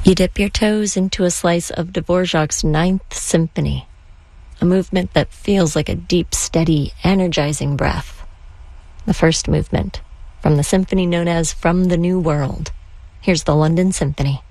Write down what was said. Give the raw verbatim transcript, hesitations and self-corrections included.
You dip your toes into a slice of Dvorak's Ninth Symphony, a movement that feels like a deep, steady, energizing breath. The first movement, from the symphony known as From the New World. Here's the London Symphony.